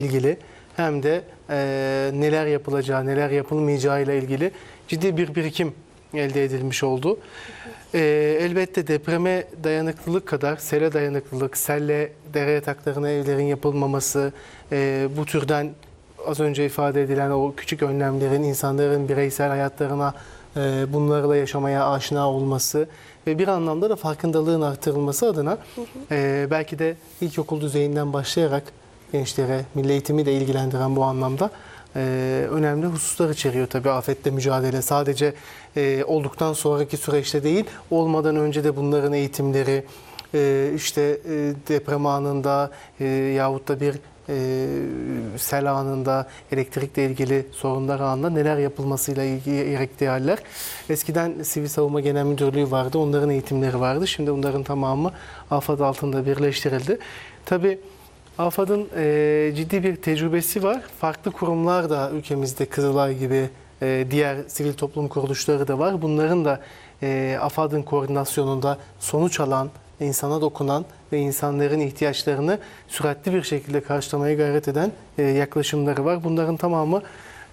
ilgili hem de neler yapılacağı, neler yapılmayacağı ile ilgili ciddi bir birikim elde edilmiş oldu. Elbette depreme dayanıklılık kadar sele dayanıklılık, selle dere yataklarına evlerin yapılmaması, bu türden az önce ifade edilen o küçük önlemlerin insanların bireysel hayatlarına bunlarla yaşamaya aşina olması ve bir anlamda da farkındalığın artırılması adına belki de ilkokul düzeyinden başlayarak gençlere, milli eğitimi de ilgilendiren bu anlamda önemli hususlar içeriyor tabii afetle mücadele. Sadece olduktan sonraki süreçte değil, olmadan önce de bunların eğitimleri, işte deprem anında yahut da bir sel anında, elektrikle ilgili sorunlar anında neler yapılmasıyla ilgili gerektiği haller. Eskiden Sivil Savunma Genel Müdürlüğü vardı, onların eğitimleri vardı. Şimdi bunların tamamı AFAD altında birleştirildi. Tabii AFAD'ın ciddi bir tecrübesi var. Farklı kurumlar da ülkemizde Kızılay gibi diğer sivil toplum kuruluşları da var. Bunların da AFAD'ın koordinasyonunda sonuç alan, insana dokunan ve insanların ihtiyaçlarını süratli bir şekilde karşılamaya gayret eden yaklaşımları var. Bunların tamamı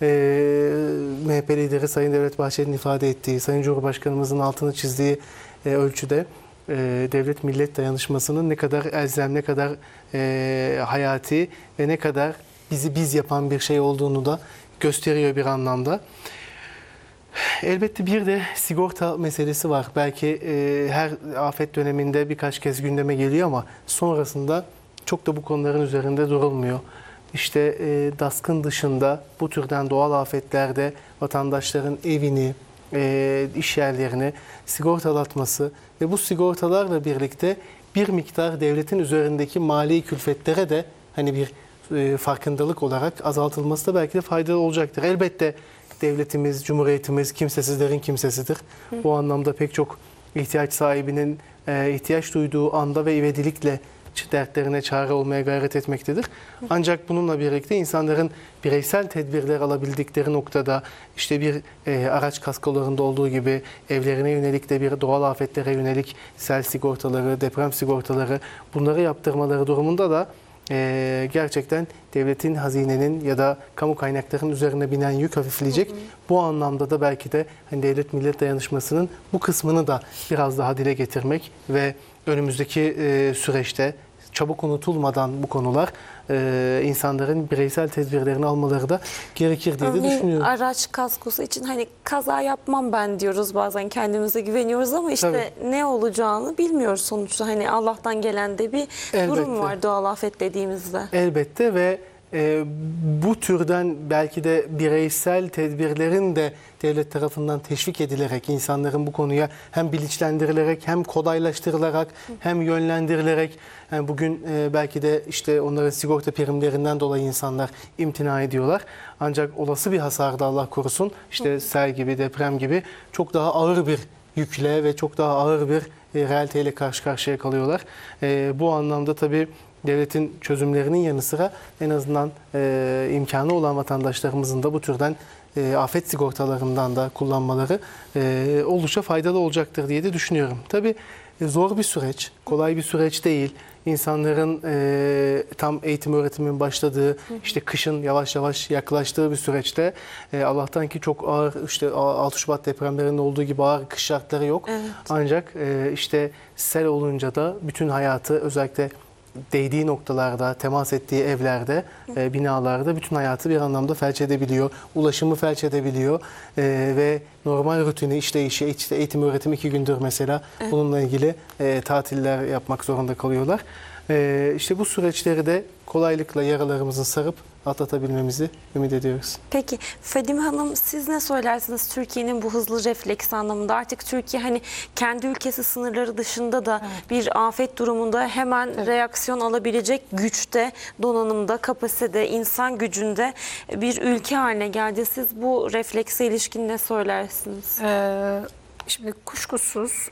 MHP lideri Sayın Devlet Bahçeli'nin ifade ettiği, Sayın Cumhurbaşkanımızın altını çizdiği ölçüde devlet millet dayanışmasının ne kadar elzem, ne kadar hayati ve ne kadar bizi biz yapan bir şey olduğunu da gösteriyor bir anlamda. Elbette bir de sigorta meselesi var. Belki her afet döneminde birkaç kez gündeme geliyor ama sonrasında çok da bu konuların üzerinde durulmuyor. İşte DASK'ın dışında bu türden doğal afetlerde vatandaşların evini, iş yerlerini sigortalatması ve bu sigortalarla birlikte bir miktar devletin üzerindeki mali külfetlere de hani bir farkındalık olarak azaltılması da belki de faydalı olacaktır. Elbette devletimiz, cumhuriyetimiz kimsesizlerin kimsesidir. Bu anlamda pek çok ihtiyaç sahibinin ihtiyaç duyduğu anda ve ivedilikle dertlerine çare olmaya gayret etmektedir. Ancak bununla birlikte insanların bireysel tedbirler alabildikleri noktada işte bir araç kaskolarında olduğu gibi evlerine yönelik de bir doğal afetlere yönelik sel sigortaları, deprem sigortaları bunları yaptırmaları durumunda da gerçekten devletin, hazinenin ya da kamu kaynaklarının üzerine binen yük hafifleyecek. Bu anlamda da belki de hani devlet millet dayanışmasının bu kısmını da biraz daha dile getirmek ve önümüzdeki süreçte çabuk unutulmadan bu konular insanların bireysel tedbirlerini almaları da gerekir diye de düşünüyorum. Araç kaskosu için hani kaza yapmam ben diyoruz bazen, kendimize güveniyoruz ama işte ne olacağını bilmiyoruz sonuçta. Hani Allah'tan gelen de bir durum var doğal afet dediğimizde. Elbette ve bu türden belki de bireysel tedbirlerin de devlet tarafından teşvik edilerek, insanların bu konuya hem bilinçlendirilerek hem kolaylaştırılarak hem yönlendirilerek, yani bugün belki de işte onların sigorta primlerinden dolayı insanlar imtina ediyorlar. Ancak olası bir hasarda Allah korusun işte sel gibi, deprem gibi çok daha ağır bir yükle ve çok daha ağır bir realiteyle karşı karşıya kalıyorlar. Bu anlamda tabii devletin çözümlerinin yanı sıra en azından imkanı olan vatandaşlarımızın da bu türden afet sigortalarından da kullanmaları oldukça faydalı olacaktır diye de düşünüyorum. Tabii zor bir süreç, kolay bir süreç değil. İnsanların tam eğitim öğretimin başladığı, işte kışın yavaş yavaş yaklaştığı bir süreçte Allah'tan ki çok ağır, işte 6 Şubat depremlerinin olduğu gibi ağır kış şartları yok. Evet. Ancak işte sel olunca da bütün hayatı, özellikle değdiği noktalarda, temas ettiği evlerde, binalarda bütün hayatı bir anlamda felç edebiliyor. Ulaşımı felç edebiliyor ve normal rutini, işleyişi, işte eğitim öğretim 2 gündür mesela bununla ilgili tatiller yapmak zorunda kalıyorlar. İşte bu süreçleri de kolaylıkla yaralarımızı sarıp atlatabilmemizi ümit ediyoruz. Peki Fadime Hanım, siz ne söylersiniz Türkiye'nin bu hızlı refleks anlamında? Artık Türkiye hani kendi ülkesi sınırları dışında da bir afet durumunda hemen reaksiyon alabilecek güçte, donanımda, kapasitede, insan gücünde bir ülke haline geldi. Siz bu reflekse ilişkin ne söylersiniz? Şimdi kuşkusuz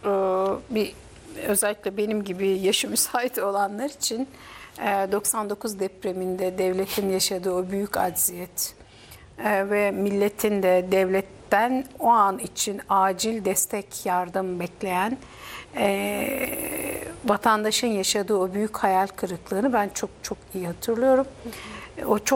özellikle benim gibi yaşı müsait olanlar için 99 depreminde devletin yaşadığı o büyük acziyet, ve milletin de devletten o an için acil destek, yardım bekleyen vatandaşın yaşadığı o büyük hayal kırıklığını ben çok çok iyi hatırlıyorum. O çok